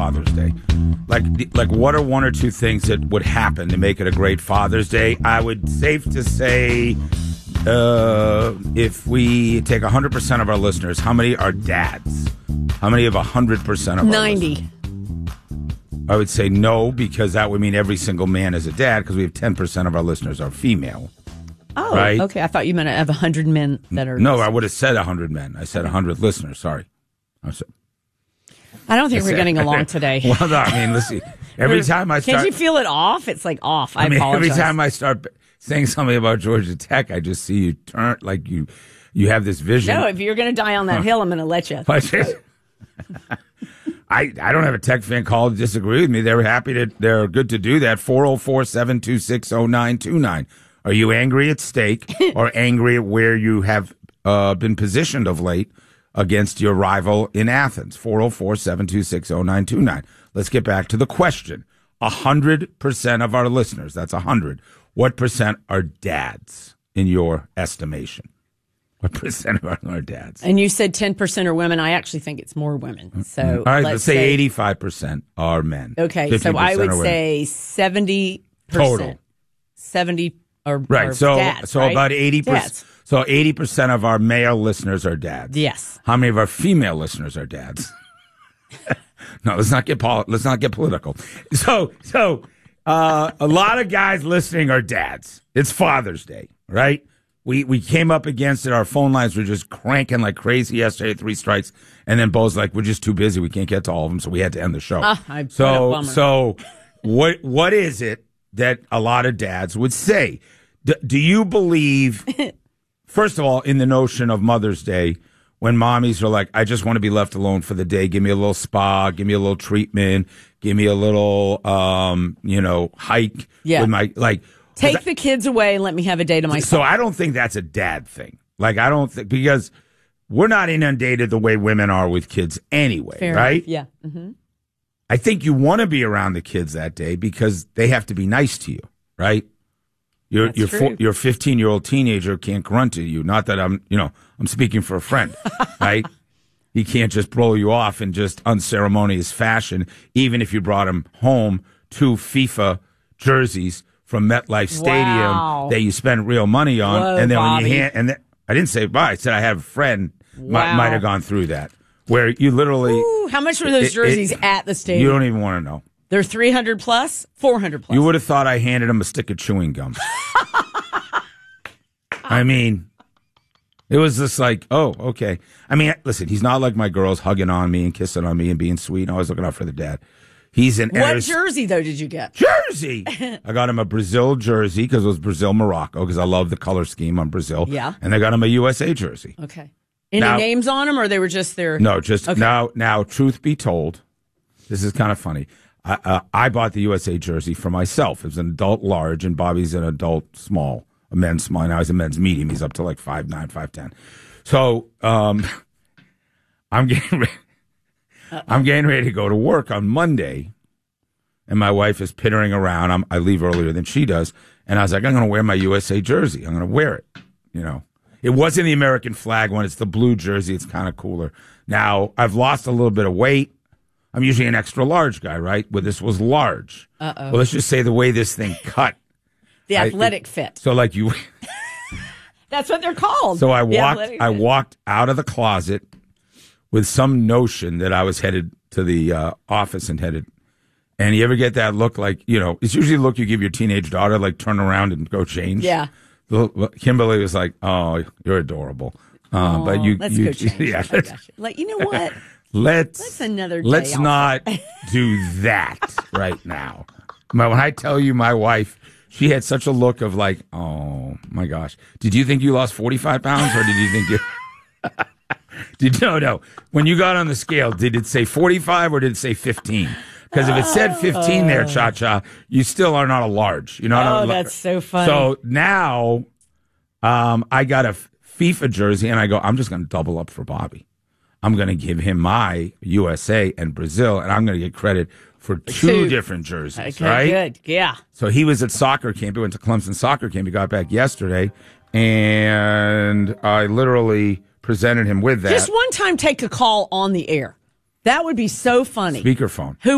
Father's Day. Like, what are one or two things that would happen to make it a great Father's Day? I would safe to say, if we take 100% of our listeners, how many are dads? How many of 100% of our 90. listeners? I would say no, because that would mean every single man is a dad, because we have 10% of our listeners are female. Oh, right? Okay. I thought you meant I have 100 men that are. No, I would have said 100 men. I said 100 listeners. Sorry. I don't think we're getting along today. Well, no, I mean, listen. Every time I start, can't you feel it off? It's like off. I apologize. Every time I start saying something about Georgia Tech, I just see you turn like you have this vision. No, if you're going to die on that hill, I'm going to let you. I don't have a Tech fan call to disagree with me. They're good to do that. 404-726-0929. Are you angry at stake or angry at where you have been positioned of late against your rival in Athens? 404-726-0929. Let's get back to the question. 100% of our listeners, that's 100. What percent are dads in your estimation? What percent of our dads? And you said 10% are women. I actually think it's more women. So all right, let's say 85% are men. Okay, so I would say 70%. Total. 70 are right. So dads, so right? about 80%. Dads. So 80% of our male listeners are dads. Yes. How many of our female listeners are dads? No, let's not get political. So a lot of guys listening are dads. It's Father's Day, right? We came up against it. Our phone lines were just cranking like crazy yesterday, 3 strikes, and then Bo's like, "We're just too busy. We can't get to all of them, so we had to end the show." So what is it that a lot of dads would say? Do you believe, first of all, in the notion of Mother's Day, when mommies are like, I just want to be left alone for the day. Give me a little spa. Give me a little treatment. Give me a little, hike. Yeah. With my, take the kids away and let me have a day to myself. So I don't think that's a dad thing. Because we're not inundated the way women are with kids anyway, Fair right? enough. Yeah. Mm-hmm. I think you want to be around the kids that day because they have to be nice to you, right? Your 15-year-old teenager can't grunt to you. Not that I'm speaking for a friend, right? He can't just blow you off in just unceremonious fashion, even if you brought him home 2 FIFA jerseys from MetLife Stadium that you spent real money on. Whoa, and then Bobby. I didn't say bye. I said I have a friend might have gone through that, where you literally. Ooh, how much were those jerseys at the stadium? You don't even want to know. They're 300 plus, 400 plus. You would have thought I handed him a stick of chewing gum. I mean, it was just like, oh, okay. I mean, listen, he's not like my girls hugging on me and kissing on me and being sweet and always looking out for the dad. He's in What jersey, though, did you get? Jersey! I got him a Brazil jersey because it was Brazil-Morocco because I love the color scheme on Brazil. Yeah. And I got him a USA jersey. Okay. Any names on them, or they were just there? No, just okay. Now, truth be told, this is kind of funny. I bought the USA jersey for myself. It was an adult large, and Bobby's an adult small, a men's small. Now he's a men's medium. He's up to like 5'9", 5'10". So I'm getting ready to go to work on Monday, and my wife is pittering around. I leave earlier than she does, and I was like, I'm going to wear my USA jersey. I'm going to wear it. It wasn't the American flag one. It's the blue jersey. It's kind of cooler. Now, I've lost a little bit of weight. I'm usually an extra large guy, right? But this was large. Uh-oh. Well, let's just say the way this thing cut. The athletic fit. So like you. That's what they're called. So I walked out of the closet with some notion that I was headed to the office and you ever get that look like, it's usually a look you give your teenage daughter, like turn around and go change. Yeah. Kimberly was like, oh, you're adorable. But let's go change. Yeah. I got you. You know what? Let's another day let's off. not do that right now. When I tell you my wife, she had such a look of like, oh my gosh. Did you think you lost 45 pounds or did you think no. When you got on the scale, did it say 45 or did it say 15? Because if it said 15 there, Cha-Cha, you still are not a large. That's so funny. So now I got a FIFA jersey and I go, I'm just going to double up for Bobby. I'm going to give him my USA and Brazil, and I'm going to get credit for two different jerseys, okay, right? Good, yeah. So he was at soccer camp. He went to Clemson soccer camp. He got back yesterday, and I literally presented him with that. Just one time take a call on the air. That would be so funny. Speakerphone. Who